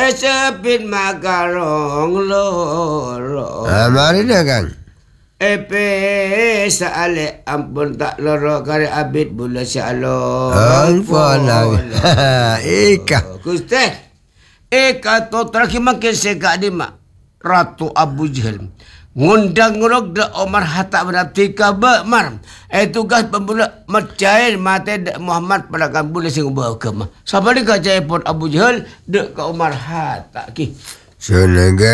Sepit makarong loro. Mari dah Kang. Epe saale ampun tak loro kare abid bula syalo. Ampun lah. Ika. Gusti. Eka to terakhir makin seka di mak. Ratu Abu Jahal. Ngundang nguruk da Omar Hatta benatika bakmar. Tugas pembula mecahin mati Muhammad pada kambula sing ubah agama. Siapa ni kacai pun Abu Jahal dek ke Omar Hatta ki. Senaga